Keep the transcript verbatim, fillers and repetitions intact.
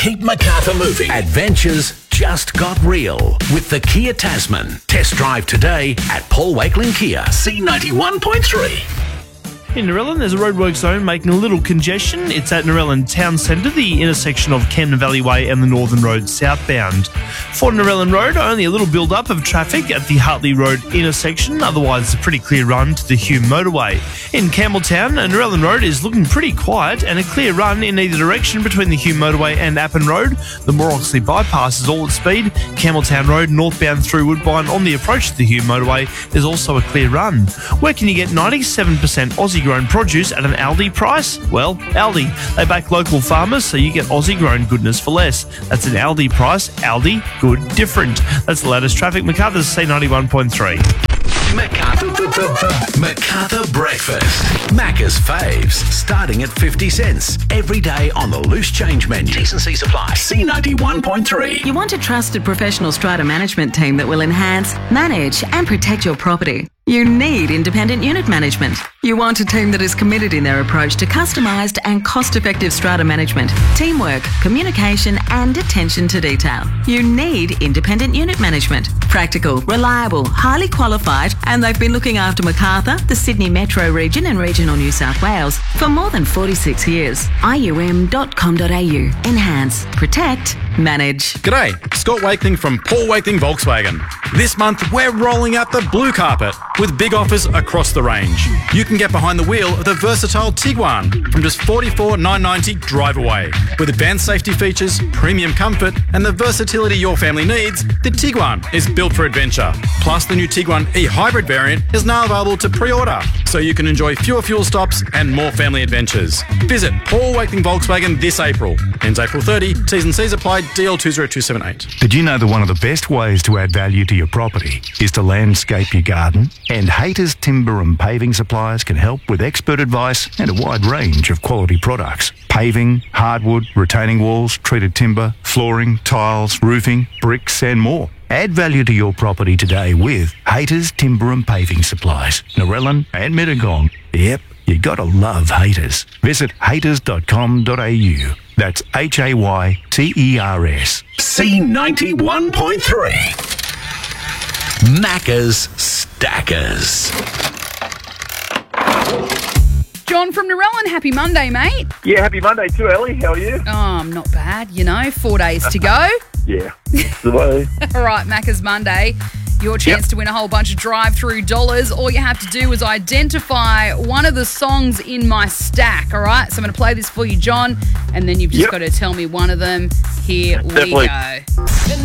keep Macarthur moving. Adventures just got real with the Kia Tasman. Test drive today at Paul Wakeling Kia. C ninety-one point three. In Narellan, there's a roadwork zone making a little congestion. It's at Narellan Town Centre, the intersection of Camden Valley Way and the Northern Road southbound. For Narellan Road, only a little build-up of traffic at the Hartley Road intersection. Otherwise, it's a pretty clear run to the Hume motorway. In Campbelltown, Narellan Road is looking pretty quiet and a clear run in either direction between the Hume motorway and Appin Road. The Moroxley bypass is all at speed. Campbelltown Road northbound through Woodbine on the approach to the Hume motorway is also a clear run. Where can you get ninety-seven percent Aussie grown produce at an Aldi price? Well, Aldi. They back local farmers, so you get Aussie grown goodness for less. That's an Aldi price. Aldi, good, different. That's the latest traffic. Macarthur's C ninety-one point three. Macarthur, Macarthur Breakfast. Macca's faves, starting at fifty cents. Every day on the loose change menu. T's and C's apply. C ninety-one point three. You want a trusted professional strata management team that will enhance, manage and protect your property. You need independent unit management. You want a team that is committed in their approach to customised and cost-effective strata management, teamwork, communication and attention to detail. You need independent unit management. Practical, reliable, highly qualified, and they've been looking after Macarthur, the Sydney Metro region and regional New South Wales for more than forty-six years. I U M dot com dot a u. Enhance, protect, manage. G'day, Scott Wakeling from Paul Wakeling Volkswagen. This month we're rolling out the blue carpet with big offers across the range. You can get behind the wheel of the versatile Tiguan from just forty-four thousand nine hundred ninety dollars drive away. With advanced safety features, premium comfort and the versatility your family needs, the Tiguan is built for adventure. Plus the new Tiguan e-hybrid variant is now available to pre-order, so you can enjoy fewer fuel stops and more family adventures. Visit Paul Wakeling Volkswagen this April. Ends April thirtieth. T's and C's apply. D L two zero two seven eight. Did you know that one of the best ways to add value to your property is to landscape your garden? And Haters Timber and Paving Suppliers can help with expert advice and a wide range of quality products. Paving, hardwood, retaining walls, treated timber, flooring, tiles, roofing, bricks and more. Add value to your property today with Haters Timber and Paving Supplies, Narellan and Mittagong. Yep, you gotta love Haters. Visit haters dot com dot a u. That's H A Y T E R S. C ninety-one point three. Macca's Stackers. John from Narellan, happy Monday, mate. Yeah, happy Monday too, Ellie. How are you? Oh, I'm not bad, you know, four days to go. Yeah, that's the way. All right, Macca's Monday. Your chance Yep. to win a whole bunch of drive-through dollars. All you have to do is identify one of the songs in my stack, all right? So I'm going to play this for you, John, and then you've just Yep. got to tell me one of them. Here we Definitely. go.